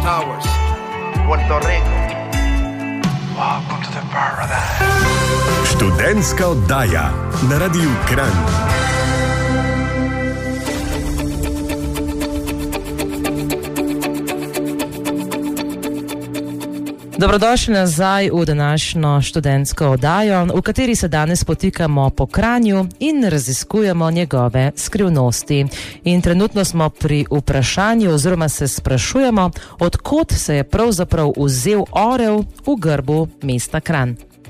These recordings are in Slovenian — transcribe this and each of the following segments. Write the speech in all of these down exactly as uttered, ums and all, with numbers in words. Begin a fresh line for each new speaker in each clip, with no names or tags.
Towers, Puerto Rico. Welcome to the paradise.
Študentska oddaja na Radiu Kranj.
Dobrodošli nazaj v današnjo študentsko oddajo, v kateri se danes potikamo po Kranju in raziskujemo njegove skrivnosti. In trenutno smo pri vprašanju oziroma se sprašujemo, od kod se je pravzaprav vzel orel v grbu mesta Kranj.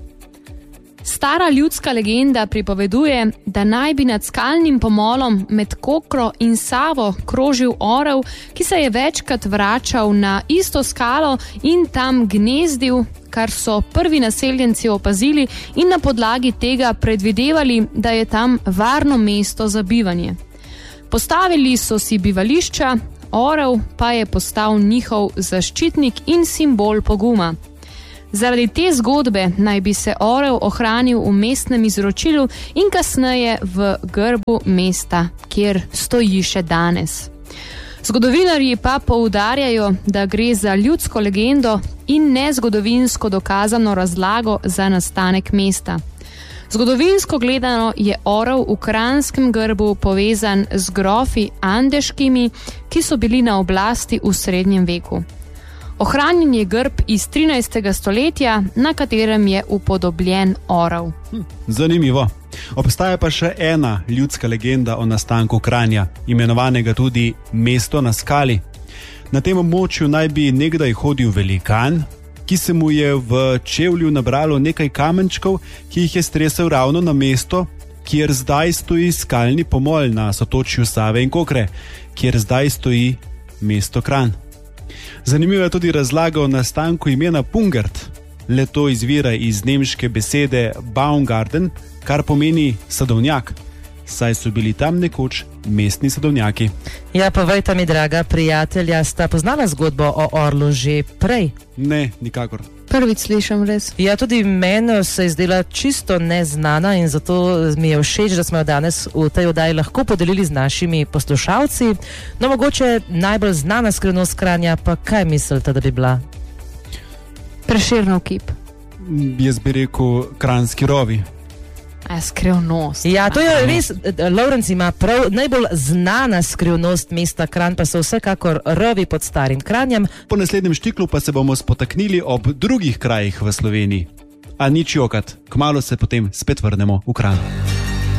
Stara ljudska legenda pripoveduje, da naj bi nad skalnim pomolom med Kokro in Savo krožil orel, ki se je večkrat vračal na isto skalo in tam gnezdil, kar so prvi naseljenci opazili in na podlagi tega predvidevali, da je tam varno mesto za bivanje. Postavili so si bivališča, orel pa je postal njihov zaščitnik in simbol poguma. Zaradi te zgodbe naj bi se orel ohranil v mestnem izročilu in kasneje v grbu mesta, kjer stoji še danes. Zgodovinarji pa poudarjajo, da gre za ljudsko legendo in ne zgodovinsko dokazano razlago za nastanek mesta. Zgodovinsko gledano je orel v kranjskem grbu povezan z grofi andeškimi, ki so bili na oblasti v srednjem veku. Ohranjen je grb iz trinajstega stoletja, na katerem je upodobljen orel.
Hm, zanimivo. Obstaja pa še ena ljudska legenda o nastanku Kranja, imenovanega tudi mesto na skali. Na tem območju naj bi nekdaj hodil velikan, ki se mu je v čevlju nabralo nekaj kamenčkov, ki jih je stresel ravno na mesto, kjer zdaj stoji skalni pomol na sotočju Save in Kokre, kjer zdaj stoji mesto Kranj. Zanimiva je tudi razlaga o nastanku imena Pungert. Le to izvira iz nemške besede Baumgarten, kar pomeni sadovnjak, saj so bili tam nekoč mestni sadovnjaki.
Ja, povejta mi, draga prijatelja, sta poznala zgodbo o orlu že prej?
Ne, nikakor.
Prvič slišam res.
Ja, tudi meni se je zdela čisto neznana in zato mi je všeč, da smo jo danes v tej oddaji lahko podelili z našimi poslušalci. No, mogoče najbolj znana skrivnost Kranja, pa kaj mislite, da bi bila?
Prešernov kip.
Jaz bi rekel kranjski rovi.
A skrivnost.
Ja, to je res, Lovrenc ima prav, najbolj znana skrivnost mesta Kranj pa so vsekakor rovi pod Starim Kranjem.
Po naslednjem štiklu pa se bomo spotaknili ob drugih krajih v Sloveniji. A nič jokat, kmalu se potem spet vrnemo v Kranj.